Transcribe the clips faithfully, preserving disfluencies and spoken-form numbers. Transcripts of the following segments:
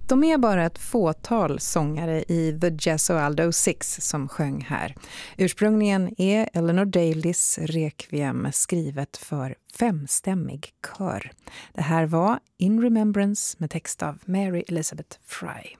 De är bara ett fåtal sångare i The Gesualdo Six som sjöng här. Ursprungligen är Eleanor Dalys Requiem skrivet för femstämmig kör. Det här var In Remembrance med text av Mary Elizabeth Fry.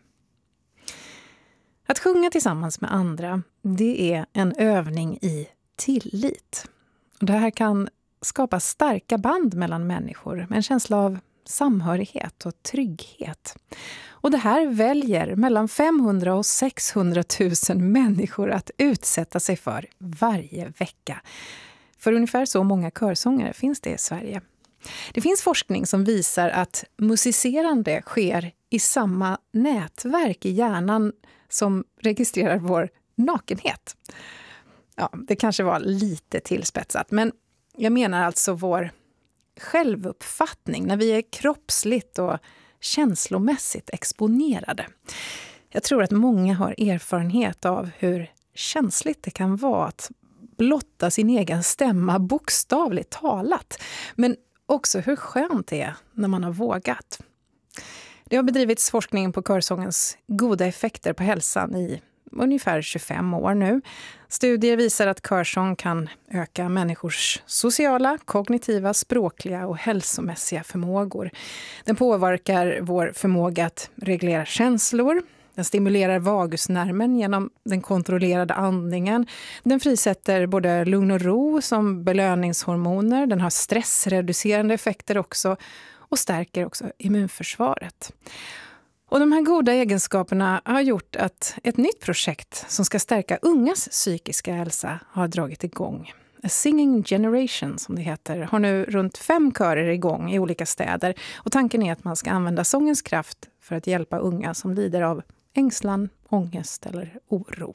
Att sjunga tillsammans med andra, det är en övning i tillit. Och det här kan skapa starka band mellan människor med en känsla av samhörighet och trygghet. Och det här väljer mellan femhundra och sexhundratusen människor att utsätta sig för varje vecka. För ungefär så många körsångare finns det i Sverige. Det finns forskning som visar att musicerande sker i samma nätverk i hjärnan som registrerar vår nakenhet. Ja, det kanske var lite tillspetsat, men jag menar alltså vår självuppfattning när vi är kroppsligt och känslomässigt exponerade. Jag tror att många har erfarenhet av hur känsligt det kan vara att blotta sin egen stämma bokstavligt talat, men också hur skönt det är när man har vågat. Det har bedrivits forskning på körsångens goda effekter på hälsan i ungefär tjugofem år nu. Studier visar att körsång kan öka människors sociala, kognitiva, språkliga och hälsomässiga förmågor. Den påverkar vår förmåga att reglera känslor. Den stimulerar vagusnerven genom den kontrollerade andningen. Den frisätter både lugn och ro som belöningshormoner. Den har stressreducerande effekter också och stärker också immunförsvaret. Och de här goda egenskaperna har gjort att ett nytt projekt som ska stärka ungas psykiska hälsa har dragit igång. A Singing Generation, som det heter, har nu runt fem körer igång i olika städer. Och tanken är att man ska använda sångens kraft för att hjälpa unga som lider av ängslan, ångest eller oro.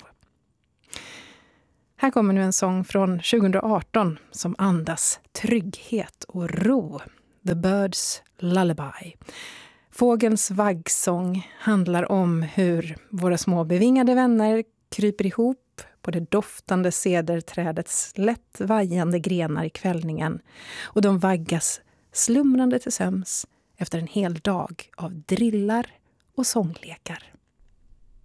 Här kommer nu en sång från tjugoarton som andas trygghet och ro. The Bird's Lullaby. Fågelns vaggsång handlar om hur våra små bevingade vänner kryper ihop på det doftande cederträdets lätt vajande grenar i kvällningen, och de vaggas slumrande till söms efter en hel dag av drillar och sånglekar.